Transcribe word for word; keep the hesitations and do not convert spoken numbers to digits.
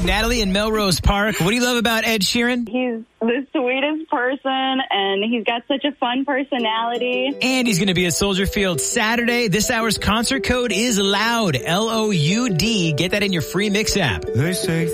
Natalie in Melrose Park. What do you love about Ed Sheeran? He's the sweetest person, and he's got such a fun personality. And he's going to be at Soldier Field Saturday. This hour's concert code is LOUD, L O U D. Get that in your free Mix app. They say